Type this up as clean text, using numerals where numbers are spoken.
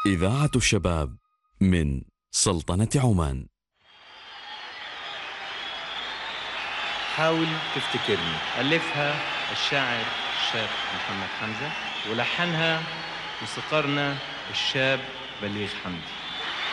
إذاعة الشباب من سلطنة عمان. حاول تفتكرني، ألفها الشاعر الشاب محمد حمزة، ولحنها موسيقارنا الشاب بليغ حمدي.